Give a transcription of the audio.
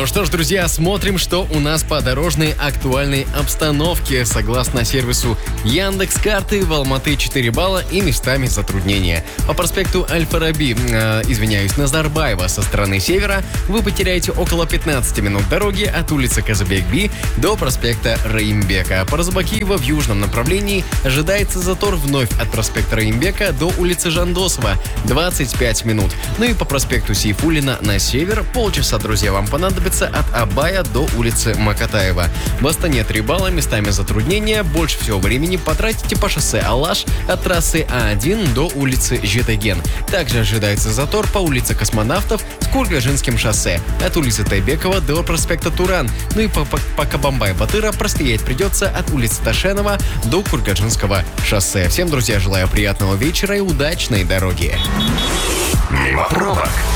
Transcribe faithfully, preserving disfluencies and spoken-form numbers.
Ну что ж, друзья, смотрим, что у нас по дорожной актуальной обстановке. Согласно сервису Яндекс.Карты, в Алматы четыре балла и местами затруднения. По проспекту Аль-Фараби, э, извиняюсь, Назарбаева со стороны севера вы потеряете около пятнадцати минут дороги от улицы Казабек-Би до проспекта Раимбека. По Розбакиева в южном направлении ожидается затор вновь от проспекта Раимбека до улицы Жандосова двадцать пять минут. Ну и по проспекту Сейфуллина на север полчаса, друзья, вам понадобится от Абая до улицы Макатаева. В Астане три балла, местами затруднения. Больше всего времени потратите по шоссе Алаш от трассы А один до улицы Жетеген. Также ожидается затор по улице Космонавтов с Кургажинским шоссе от улицы Тайбекова до проспекта Туран. Ну и по, по, по Кабамбай-Батыра простоять придется от улицы Ташенова до Кургажинского шоссе. Всем, друзья, желаю приятного вечера и удачной дороги. Мимо пробок.